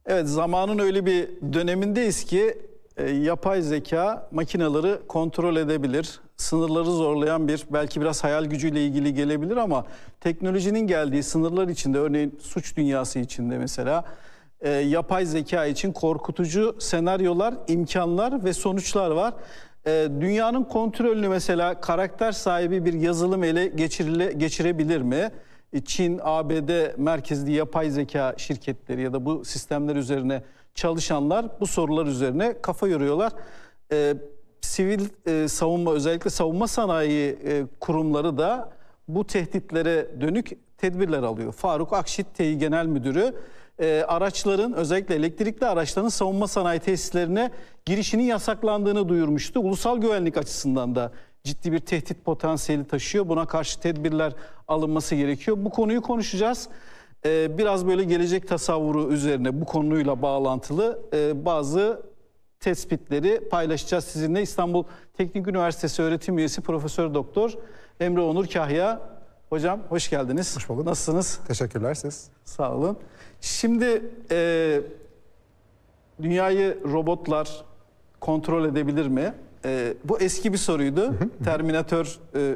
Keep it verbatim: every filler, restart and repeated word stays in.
Evet, zamanın öyle bir dönemindeyiz ki e, yapay zeka makineleri kontrol edebilir. Sınırları zorlayan bir, belki biraz hayal gücüyle ilgili gelebilir ama teknolojinin geldiği sınırlar içinde, örneğin suç dünyası içinde mesela e, yapay zeka için korkutucu senaryolar, imkanlar ve sonuçlar var. E, dünyanın kontrolünü mesela karakter sahibi bir yazılım ele geçirile, geçirebilir mi? Çin, A B D merkezli yapay zeka şirketleri ya da bu sistemler üzerine çalışanlar bu sorular üzerine kafa yoruyorlar. Ee, sivil e, savunma, özellikle savunma sanayi e, kurumları da bu tehditlere dönük tedbirler alıyor. Faruk Akşit, TEİ Genel Müdürü, e, araçların, özellikle elektrikli araçların savunma sanayi tesislerine girişinin yasaklandığını duyurmuştu. Ulusal güvenlik açısından da ciddi bir tehdit potansiyeli taşıyor. Buna karşı tedbirler alınması gerekiyor. Bu konuyu konuşacağız. Ee, biraz böyle gelecek tasavvuru üzerine bu konuyla bağlantılı e, bazı tespitleri paylaşacağız sizinle. İstanbul Teknik Üniversitesi öğretim üyesi Profesör Doktor Emre Onur Kahya. Hocam hoş geldiniz. Hoş bulduk. Nasılsınız? Teşekkürler siz. Sağ olun. Şimdi e, dünyayı robotlar kontrol edebilir mi? E, bu eski bir soruydu. Terminator e,